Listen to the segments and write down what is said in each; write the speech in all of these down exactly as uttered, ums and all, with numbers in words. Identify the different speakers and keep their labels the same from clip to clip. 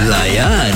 Speaker 1: Layan.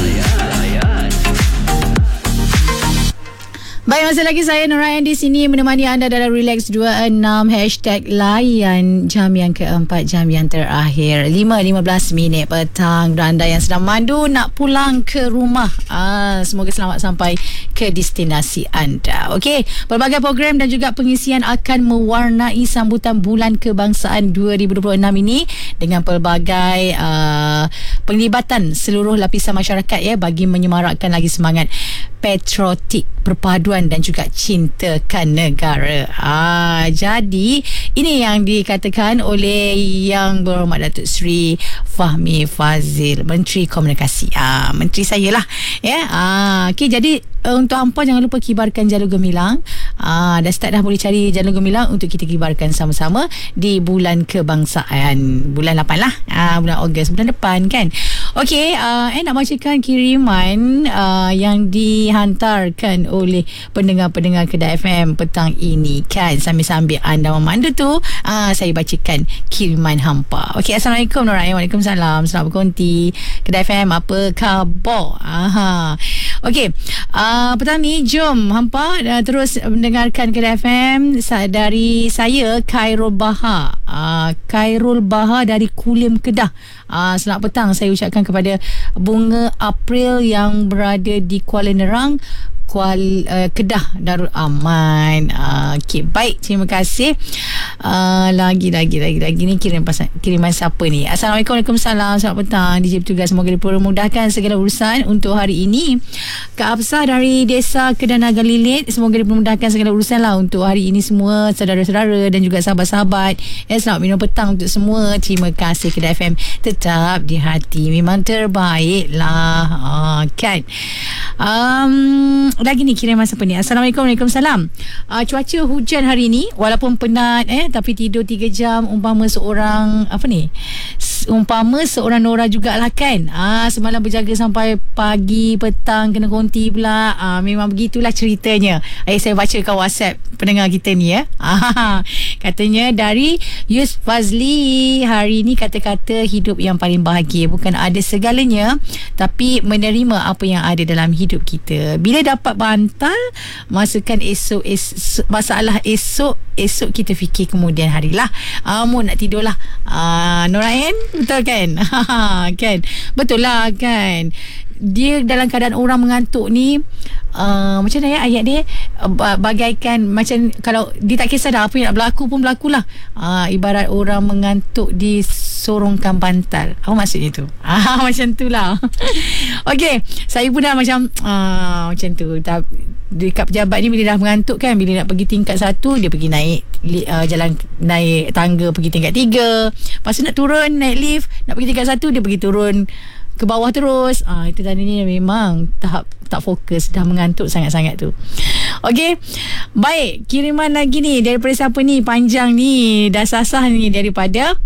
Speaker 2: Baik, masih lagi saya Nurayan di sini menemani anda dalam Relax dua puluh enam hashtag layan jam yang keempat, jam yang terakhir lima lima belas minit petang. Dan anda yang sedang mandu nak pulang ke rumah, ah, semoga selamat sampai ke destinasi anda. Okey, pelbagai program dan juga pengisian akan mewarnai sambutan Bulan Kebangsaan dua ribu dua puluh enam ini dengan pelbagai uh, penglibatan seluruh lapisan masyarakat ya, bagi menyemarakkan lagi semangat patriotik, perpaduan dan juga cintakan negara. Ah, jadi ini yang dikatakan oleh Yang Berhormat Datuk Seri Fahmi Fadzil, Menteri Komunikasi. Ah, menteri saya lah ya. Ah, okey, jadi uh, untuk hampa jangan lupa kibarkan jalur gemilang. Ah, dah start dah boleh cari jalur gemilang untuk kita kibarkan sama-sama di Bulan Kebangsaan. Bulan lapan lah. Ah, bulan Ogos, bulan depan kan. Okey, uh, eh nak bacakan kiriman uh, yang dihantarkan oleh pendengar-pendengar Kedah F M petang ini kan. Sambil-sambil anda memandu tu, uh, saya bacakan kiriman hampa. Okey, Assalamualaikum Nurayan. Waalaikumsalam. Selamat berkonti Kedah F M, apa khabar? Aha. Okey, uh, petang ni jom hampa uh, terus mendengarkan Kedah F M dari saya Khairul Baha. Uh, Khairul Baha dari Kulim, Kedah. Uh, selamat petang saya ucapkan kepada Bunga April yang berada di Kuala Nerang, Kuala uh, Kedah Darul Aman. Uh, okay, baik, terima kasih. Uh, lagi lagi lagi lagi ni kirim pasal, kiriman siapa ni? Assalamualaikum. Waalaikumsalam. Selamat petang D J petugas, semoga dipermudahkan segala urusan untuk hari ini. Kak Absah dari Desa Kedah Naga Lilit, semoga dipermudahkan segala urusan lah untuk hari ini semua saudara-saudara dan juga sahabat-sahabat. Ya, selamat minum petang untuk semua. Terima kasih Kedah F M, tetap di hati, memang terbaik lah. Uh, kan um, lagi ni kiriman siapa ni? Assalamualaikum. Waalaikumsalam. Uh, cuaca hujan hari ni, walaupun penat eh tapi tidur tiga jam umpama seorang apa ni? Umpama seorang Nora jugalah kan. Ah, semalam berjaga sampai pagi, petang kena konti pula. Ah, memang begitulah ceritanya. Eh, saya bacakan WhatsApp pendengar kita ni ya. Ah, katanya dari Yus Fazli, hari ni kata-kata hidup yang paling bahagia bukan ada segalanya, tapi menerima apa yang ada dalam hidup kita. Bila dapat bantal, masakan esok, esok masalah esok esok kita fikir kemudian hari lah. Ah, mu nak tidur lah. Ah, Nurayan, betul kan? Kan? Betul lah kan? Dia dalam keadaan orang mengantuk ni, uh, macam mana ya ayat dia, uh, bagaikan macam kalau dia tak kisah dah apa yang nak berlaku pun berlakulah. Uh, ibarat orang mengantuk di sorongkan bantal. Apa maksudnya tu? Ah, macam tu lah. Okey, saya pun dah macam uh, macam tu. Dekat pejabat ni bila dah mengantuk kan, bila nak pergi tingkat satu dia pergi naik uh, jalan, naik tangga pergi tingkat tiga. Lepas tu nak turun naik lift, nak pergi tingkat satu dia pergi turun ke bawah terus. Ah, itu tandanya memang tahap tak fokus, dah mengantuk sangat-sangat tu. Okey, baik, kiriman lagi ni daripada siapa ni, panjang ni, dah sasah ni, daripada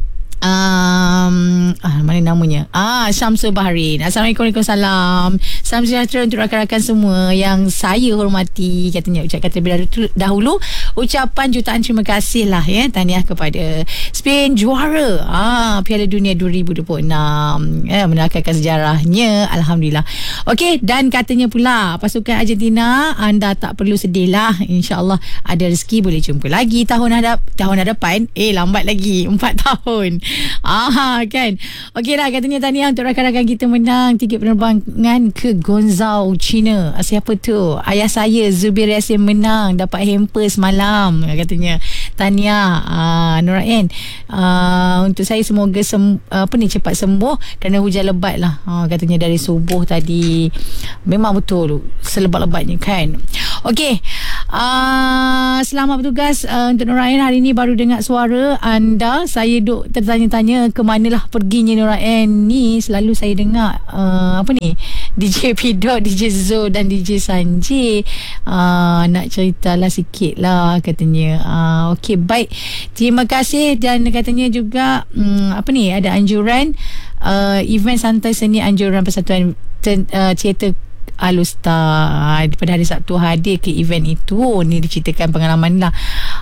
Speaker 2: Um, ah, mana namanya? Ah, Syamsul Bahrin. Assalamualaikum. Waalaikumsalam. Salam sejahtera untuk rakan-rakan semua yang saya hormati. Katanya ucapkan terlebih dahulu ucapan jutaan terima kasih lah ya, tahniah kepada Spain juara ah, Piala Dunia dua ribu dua puluh enam ya, menaklukkan sejarahnya, alhamdulillah. Okey, dan katanya pula pasukan Argentina, anda tak perlu sedih lah, insya-Allah ada rezeki boleh jumpa lagi tahun hadap tahun hadapan. Eh, lambat lagi empat tahun. Ah, kan. Okey lah, katanya tahniah untuk rakan-rakan kita menang tiket penerbangan ke Guangzhou, China. Siapa tu? Ayah saya Zubir Yasin menang, dapat hamper semalam. Katanya tahniah ah, Nurayan. Ah, untuk saya semoga sem- apa ni cepat sembuh kerana hujan lebat lah. Ah, katanya dari subuh tadi memang betul selebat-lebatnya kan. Okey. Uh, selamat bertugas uh, untuk Nurayan. Hari ni baru dengar suara anda. Saya duk tertanya-tanya ke manalah perginya Nurayan ni. Selalu saya dengar uh, apa ni, D J Pidot, D J Zo dan D J Sanji. uh, Nak ceritalah sikit lah katanya. uh, Okey, baik, terima kasih. Dan katanya juga um, apa ni, ada anjuran uh, event santai seni anjuran Persatuan ten, uh, Teater Alustar pada hari Sabtu hadir ke event itu. Ni diceritakan pengalaman lah.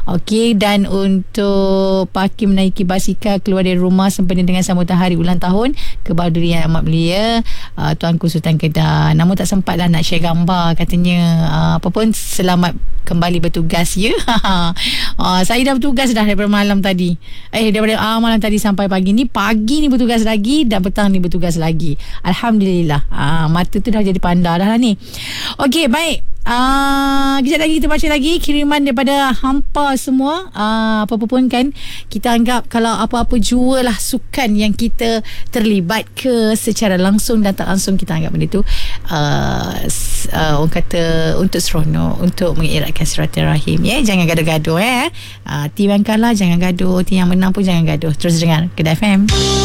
Speaker 2: Okey, dan untuk Pak Hakim menaiki basikal keluar dari rumah sempena dengan sambutan hari ulang tahun Kebahaduri yang amat mulia uh, Tuanku Sultan Kedah. Namun tak sempatlah nak share gambar, katanya uh, apa pun selamat kembali bertugas ya. uh, saya dah bertugas dah daripada malam tadi. Eh daripada uh, malam tadi sampai pagi ni. Pagi ni bertugas lagi dan petang ni bertugas lagi. Alhamdulillah. Uh, mata tu dah jadi panda dah lah ni. Okey, baik. Uh, kejap lagi kita baca lagi kiriman daripada hampa semua. uh, Apa-apa pun kan, kita anggap kalau apa-apa jua lah sukan yang kita terlibat ke secara langsung dan tak langsung, kita anggap benda tu uh, uh, orang kata untuk seronok, untuk mengeratkan silaturahim ya. Jangan gaduh-gaduh eh. uh, Tim yang kalah jangan gaduh, tim yang menang pun jangan gaduh. Terus dengar Kedah F M.